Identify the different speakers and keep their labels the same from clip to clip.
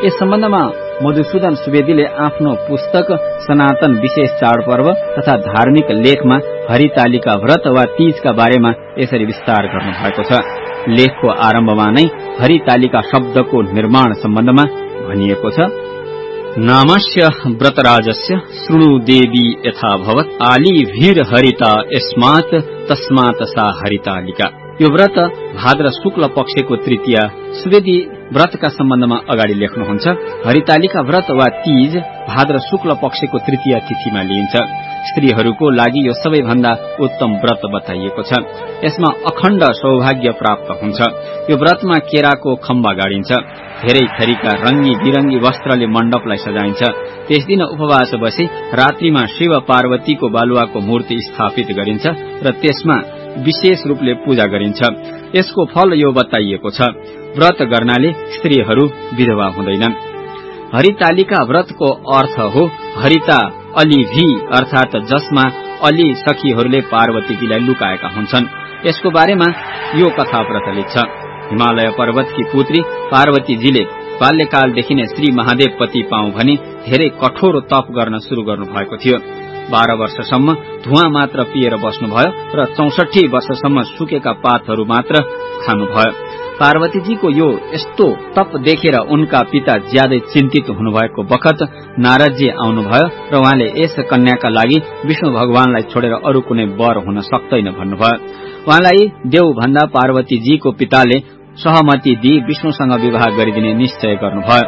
Speaker 1: यस सम्बन्धमा मधुसूदन सुवेदीले आफ्नो पुस्तक सनातन विशेष चाडपर्व तथा धार्मिक लेखमा हरितालिका व्रत वा तीजका बारेमा यसरी विस्तार गर्नुभएको छ। लेखको आरम्भमा नै हरितालिका शब्दको निर्माण सम्बन्धमा भनिएको छ। नामस्य व्रतराजस्य शृणु देवी यथा भवत् आली भीर हरिता यस्मात् तस्मात् सा हरितालिका। यो व्रत भाद्र शुक्ल पक्षको तृतीया। सुवेदी व्रतका सम्बन्धमा अगाडि लेख्नुहुन्छ। हरितालिका व्रत वा तीज भाद्र शुक्ल पक्षको तृतीया तिथिमा लिइन्छ। स्त्रीहरूको लागि यो सबैभन्दा उत्तम व्रत बताइएको छ। यसमा अखण्ड सौभाग्य प्राप्त हुन्छ। यो व्रतमा केराको खम्बा गाडिन्छ। धेरै थरीका रंगी बिरंगी वस्त्रले मण्डपलाई सजाइन्छ। त्यस दिन उपवास बसी रात्रिमा शिव पार्वतीको बालुवाको मूर्ति स्थापित गरिन्छ र त्यसमा विशेष रूपले पूजा गरिन्छ। यसको फल यो बताइएको छ। व्रत गर्नाले स्त्रीहरू विधवा हुँदैनन्। हरितालिका व्रतको अर्थ हो हरिता अली भी, अर्थात जसमा अली सखीहरूले पार्वतीजीलाई लुकाएका हुन्छन्। यसको बारेमा यो कथा प्रचलित छ। हिमालय पर्वतकी पुत्री पार्वतीजीले बाल्यकालदेखि नै श्री महादेव पति पाऊँ भनी धेरै कठोर तप गर्न शुरू गर्नु भएको थियो। 12 वर्षसम्म धुवा मात्र पिएर बस्नुभयो र 64 वर्षसम्म सुकेका पातहरू मात्र खानुभयो। पार्वतीजीको यो यस्तो तप देखेर उनका पिता ज्यादै चिन्तित हुनुभएको बखत नारदजी आउनुभयो र उहाँले यस कन्याका लागि विष्णु भगवानलाई छोडेर अरू कुनै वर हुन सक्दैन भन्नुभयो। उहाँलाई देव भन्दा पार्वतीजीको पिताले सहमति दिई विष्णुसँग विवाह गरिदिने निश्चय गर्नुभयो।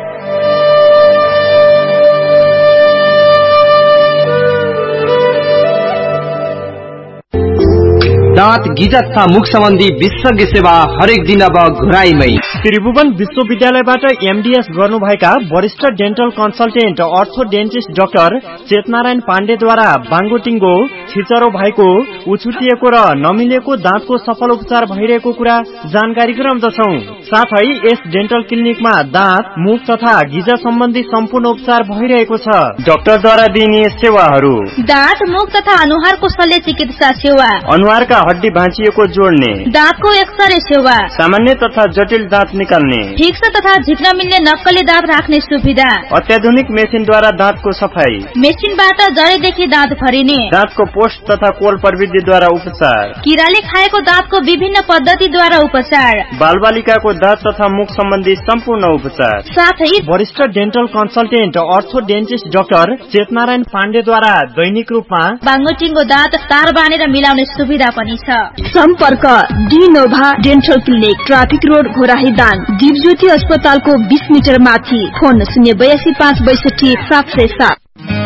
Speaker 2: दाँत गिजा तथा मुख सम्बन्धी विशेषज्ञ सेवा हरेक दिन अब घुराईमै।
Speaker 3: त्रिभुवन विश्वविद्यालयबाट एमडीएस गर्नुभएका वरिष्ठ डेन्टल कन्सल्टेन्ट अर्थो डेन्टिस्ट डाक्टर चेतनारायण पाण्डेद्वारा बाङ्गोटिङ्गो, छिचरो भएको, उछुटिएको र नमिलेको दाँतको सफल उपचार भइरहेको कुरा जानकारी गराउँदछौ। साथै यस डेन्टल क्लिनिकमा दाँत, मुख तथा गिजा सम्बन्धी सम्पूर्ण उपचार भइरहेको छ। डाक्टरद्वारा दिइने सेवाहरू:
Speaker 4: दाँत, मुख तथा अनुहारको शल्य चिकित्सा सेवा,
Speaker 3: अनुहारका हड्डी भाँचिएको जोड्ने,
Speaker 4: दाँतको एक्सरे सेवा,
Speaker 3: सामान्य तथा जटिल दाँत निकाल्ने,
Speaker 4: फिक्स तथा झिक्न मिल्ने नक्कली दाँत राख्ने सुविधा,
Speaker 3: अत्याधुनिक मेसिनद्वारा दाँतको सफाई,
Speaker 4: मेसिनबाट जडेदेखि दाँत भरिने,
Speaker 3: दाँतको पोस्ट तथा कोल प्रविधिद्वारा उपचार,
Speaker 4: किराले खाएको दाँतको विभिन्न पद्धतिद्वारा उपचार,
Speaker 3: बालबालिकाको दाँत तथा मुख सम्बन्धी सम्पूर्ण उपचार,
Speaker 4: साथै
Speaker 3: वरिष्ठ डेन्टल कन्सल्टेन्ट अर्थो डेन्टिस्ट डाक्टर चेतनारायण पाण्डेद्वारा दैनिक रूपमा
Speaker 4: बाङ्गोटिङ्गो दाँत तार बाँधेर मिलाउने सुविधा पनि छ।
Speaker 5: सम्पर्क डिनोभा dental clinic, traffic road, Ghorahi Dang, Dipjyoti अस्पतालको 20 मिटर माथि। फोन 082 562 707।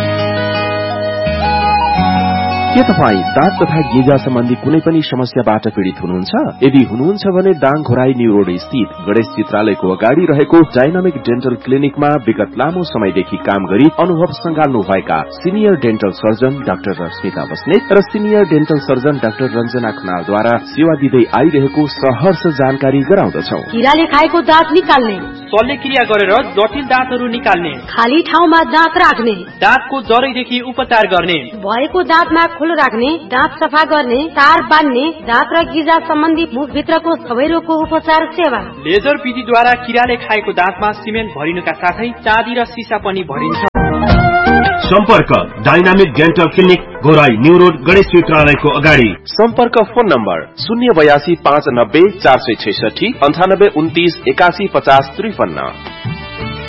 Speaker 6: के तपाईँ दाँत तथा गिजा सम्बन्धी कुनै पनि समस्याबाट पीड़ित हुनुहुन्छ? यदि हुनुहुन्छ भने दाङ घोराई न्यू रोड स्थित गणेश चित्रालयको अगाडि रहेको डाइनामिक डेन्टल क्लिनिकमा विगत लामो समयदेखि काम गरी अनुभव संगाल्नु भएका senior dental surgeon doctor Rashmita Basnet र senior dental surgeon doctor Ranjana खनालद्वारा सेवा दिँदै आइरहेको सहर्ष जानकारी गराउँदछौ।
Speaker 7: किराले खाएको दाँत निकाल्ने,
Speaker 8: शल्यक्रिया गरेर जटिल दाँतहरू निकाल्ने,
Speaker 7: खाली ठाउँमा दाँत राख्ने,
Speaker 8: दाँतको जरैदेखि उपचार गर्ने,
Speaker 7: भएको दाँतमा खोलो राख्ने, दाँत सफा गर्ने, तार बान्ने, दाँत र गिजा सम्बन्धी मुखभित्रको सबै रोगको उपचार सेवा,
Speaker 8: लेजर विधिद्वारा किराले खाएको दाँतमा सिमेन्ट भरिनुका साथै चाँदी र सिसा पनि भरिन्छ।
Speaker 9: सम्पर्क dynamic dental clinic, Ghorahi new road, Ganesh चित्रालयको अगाडि।
Speaker 6: सम्पर्क फोन नम्बर 082 590 466 98 29 81 50 53।